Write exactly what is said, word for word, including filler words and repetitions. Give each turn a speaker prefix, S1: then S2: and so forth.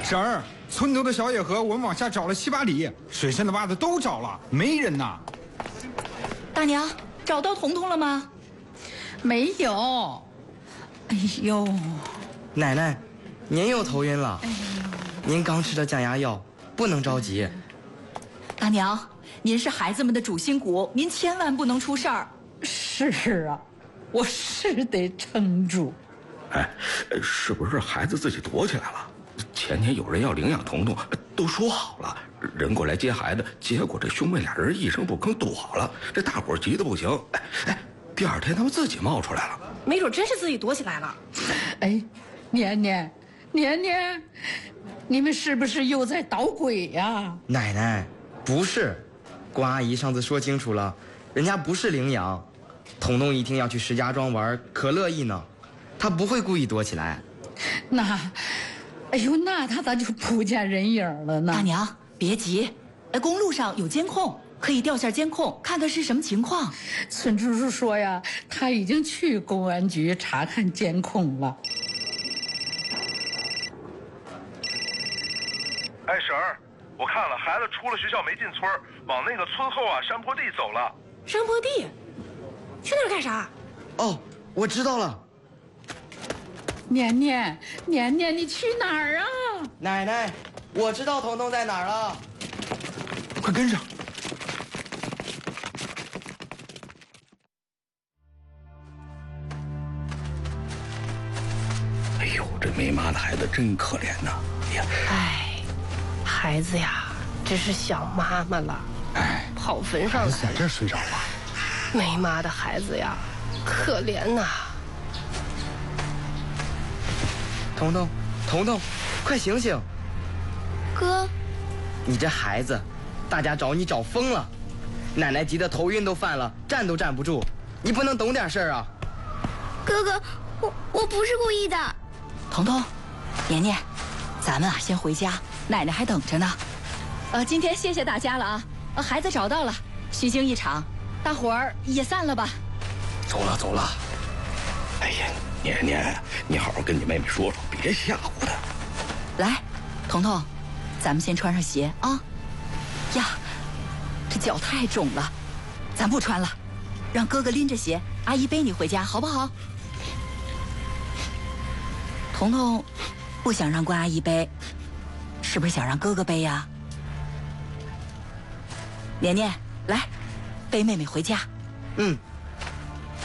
S1: 婶儿，村头的小野河我们往下找了七八里，水深的洼子都找了，没人呐。
S2: 大娘，找到彤彤了吗？
S3: 没有。哎呦，
S4: 奶奶，您又头晕了。
S3: 哎呦，
S4: 您刚吃的降压药，不能着急。
S2: 大娘，您是孩子们的主心骨，您千万不能出事儿。
S3: 是啊，我是得撑住。
S5: 哎，是不是孩子自己躲起来了？前天有人要领养彤彤，都说好了，人过来接孩子，结果这兄妹俩人一声不吭躲了，这大伙儿急得不行。哎哎，第二天他们自己冒出来了，
S6: 没准真是自己躲起来了。
S3: 哎，年年，年年，你们是不是又在捣鬼呀？
S4: 奶奶，不是，关阿姨上次说清楚了，人家不是领养。彤彤一听要去石家庄玩，可乐意呢，她不会故意躲起来。
S3: 那，哎呦，那他咋就不见人影了呢？
S2: 大娘，别急，哎，公路上有监控，可以调下监控，看看是什么情况。
S3: 村支书说呀，他已经去公安局查看监控了。
S7: 哎，婶儿，我看了，孩子出了学校没进村，往那个村后啊山坡地走了。
S6: 山坡地，去那儿干啥？
S4: 哦，我知道了。
S3: 年年，年年，你去哪儿啊？
S4: 奶奶，我知道彤彤在哪儿了。
S1: 快跟上！
S5: 哎呦，这没妈的孩子真可怜呐！哎呀，
S6: 哎，孩子呀，只是想妈妈了。
S5: 哎，
S6: 跑坟上来
S5: 在这睡着了。
S6: 没妈的孩子呀，可怜呐！
S4: 彤彤，彤彤，快醒醒！
S8: 哥，
S4: 你这孩子，大家找你找疯了，奶奶急得头晕都犯了，站都站不住，你不能懂点事儿啊！
S8: 哥哥，我我不是故意的。
S2: 彤彤，年年，咱们啊先回家，奶奶还等着呢。呃，今天谢谢大家了啊，呃，孩子找到了，虚惊一场，大伙儿也散了吧。
S5: 走了走了。哎呀，年年，你好好跟你妹妹说说，别吓唬她。
S2: 来，彤彤，咱们先穿上鞋啊。呀，这脚太肿了，咱不穿了，让哥哥拎着鞋，阿姨背你回家，好不好？彤彤不想让关阿姨背，是不是想让哥哥背呀？年年，来，背妹妹回家。
S4: 嗯。